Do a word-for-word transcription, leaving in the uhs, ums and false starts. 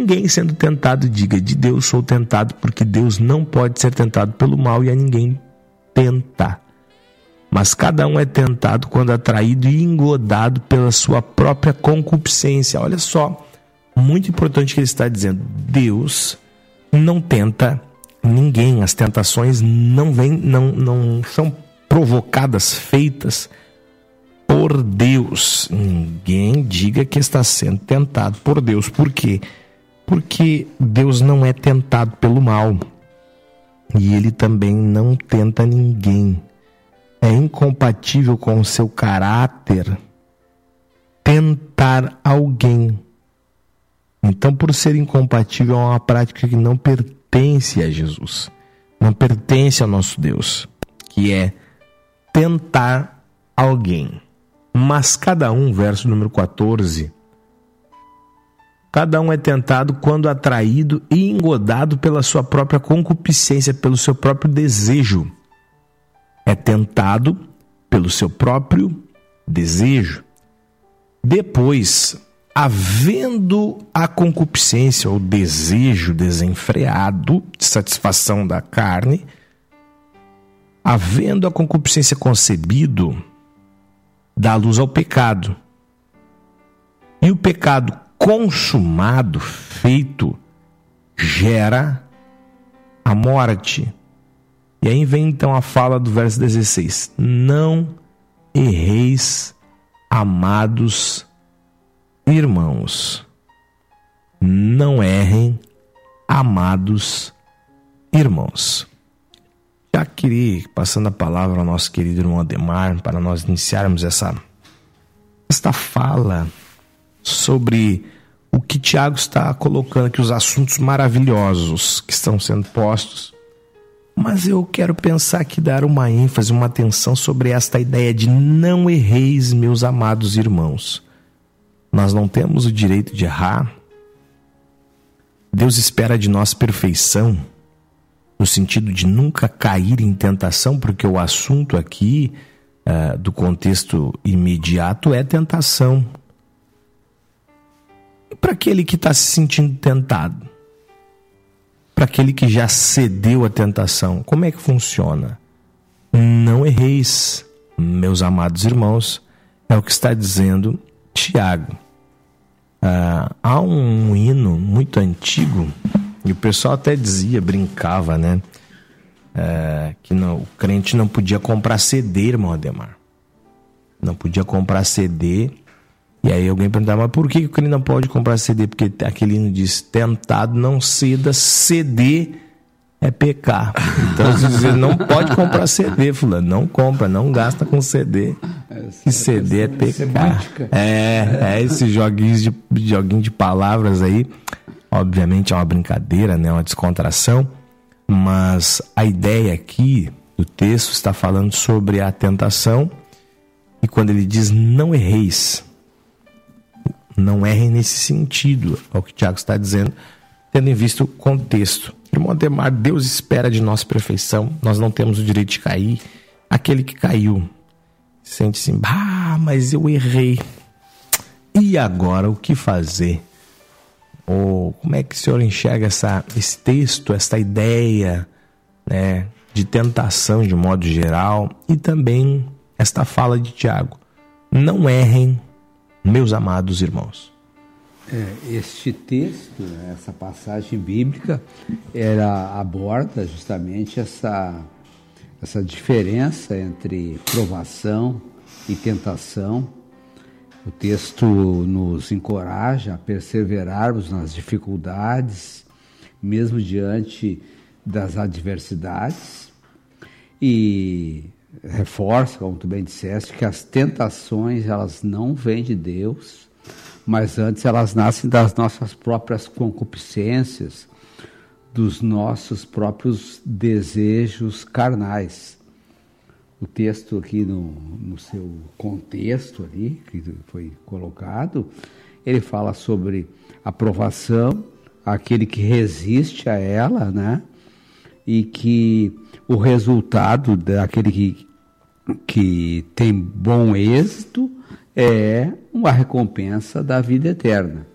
ninguém sendo tentado diga: de Deus sou tentado, porque Deus não pode ser tentado pelo mal e a ninguém tenta. Mas cada um é tentado quando atraído e engodado pela sua própria concupiscência. Olha só, muito importante que ele está dizendo: Deus não tenta ninguém. As tentações não vêm, não, não são provocadas, feitas por Deus. Ninguém diga que está sendo tentado por Deus. Por quê? Porque Deus não é tentado pelo mal. E ele também não tenta ninguém. É incompatível com o seu caráter tentar alguém. Então, por ser incompatível, é uma prática que não pertence a Jesus. Não pertence ao nosso Deus, que é tentar alguém. Mas cada um, verso número quatorze, cada um é tentado quando atraído e engodado pela sua própria concupiscência, pelo seu próprio desejo. É tentado pelo seu próprio desejo. Depois, havendo a concupiscência ou desejo desenfreado de satisfação da carne, havendo a concupiscência concebido, dá luz ao pecado. E o pecado consumado, feito, gera a morte. E aí vem então a fala do verso dezesseis: não erreis, amados irmãos. Não errem, amados irmãos. Já queria, passando a palavra ao nosso querido irmão Ademar, para nós iniciarmos essa, esta fala sobre o que Tiago está colocando aqui, os assuntos maravilhosos que estão sendo postos. Mas eu quero pensar aqui, dar uma ênfase, uma atenção sobre esta ideia de não erreis, meus amados irmãos. Nós não temos o direito de errar. Deus espera de nós perfeição, no sentido de nunca cair em tentação, porque o assunto aqui, uh, do contexto imediato, é tentação. E para aquele que está se sentindo tentado? Para aquele que já cedeu à tentação, como é que funciona? Não erreis, meus amados irmãos, é o que está dizendo Tiago. Ah, há um hino muito antigo, e o pessoal até dizia, brincava, né? É, que não, o crente não podia comprar C D, irmão Ademar. Não podia comprar C D. E aí alguém perguntava: mas por que o crente não pode comprar C D? Porque aquele hino diz: tentado não ceda, C D é pecar. Então se dizer, não pode comprar C D, fulano, não compra, não gasta com C D. Que C D é pecar. É, é esses joguinhos de, joguinho de palavras aí. Obviamente é uma brincadeira, né? Uma descontração. Mas a ideia aqui do texto está falando sobre a tentação. E quando ele diz não erreis, não errem nesse sentido, é o que o Tiago está dizendo, tendo em vista o contexto. Irmão Ademar, Deus espera de nós perfeição, nós não temos o direito de cair. Aquele que caiu sente assim: ah, mas eu errei, e agora o que fazer? Ou como é que o senhor enxerga essa, esse texto, essa ideia, né, de tentação de modo geral, e também esta fala de Tiago: não errem, meus amados irmãos. É, este texto, essa passagem bíblica, ela aborda justamente essa, essa diferença entre provação e tentação. O texto nos encoraja a perseverarmos nas dificuldades, mesmo diante das adversidades, e reforça, como tu bem disseste, que as tentações, elas não vêm de Deus, mas antes elas nascem das nossas próprias concupiscências, dos nossos próprios desejos carnais. O texto aqui no, no seu contexto ali, que foi colocado, ele fala sobre a provação, aquele que resiste a ela, né? E que o resultado daquele que, que tem bom êxito é uma recompensa da vida eterna.